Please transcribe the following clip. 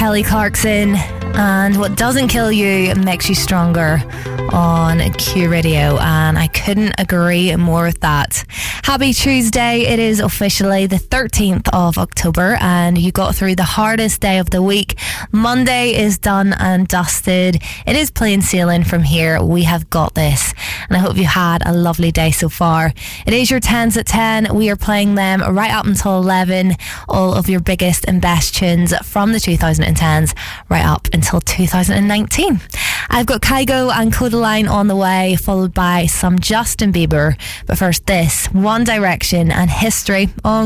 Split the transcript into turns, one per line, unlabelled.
Kelly Clarkson, and what doesn't kill you makes you stronger on Q Radio, and I couldn't agree more with that. Happy Tuesday. It is officially the 13th of October, and you got through the hardest day of the week. Monday is done and dusted. It is plain sailing from here. We have got this, and I hope you had a lovely day so far. It is your 10s at 10. We are playing them right up until 11. All of your biggest and best tunes from the 2010s right up until 2019. I've got Kygo and Kodaline on the way, followed by some Justin Bieber. But first this, One Direction and History on